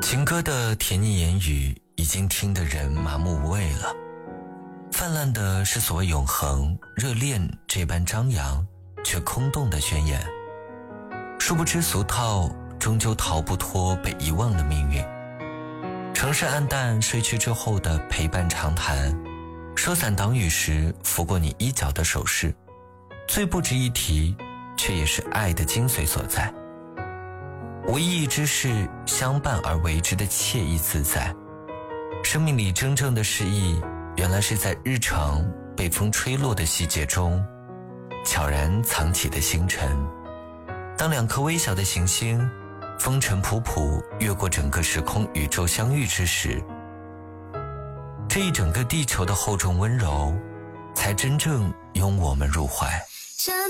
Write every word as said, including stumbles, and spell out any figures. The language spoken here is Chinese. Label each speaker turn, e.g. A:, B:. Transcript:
A: 情歌的甜腻言语已经听得人麻木无味了，泛滥的是所谓永恒热恋这般张扬却空洞的宣言，殊不知俗套终究逃不脱被遗忘的命运。城市暗淡睡去之后的陪伴长谈，收伞挡雨时拂过你衣角的手势，最不值一提却也是爱的精髓所在。无意义之事相伴而为之的惬意自在，生命里真正的诗意原来是在日常被风吹落的细节中悄然藏起的星辰。当两颗微小的行星风尘仆仆越过整个时空宇宙相遇之时，这一整个地球的厚重温柔才真正拥我们入怀。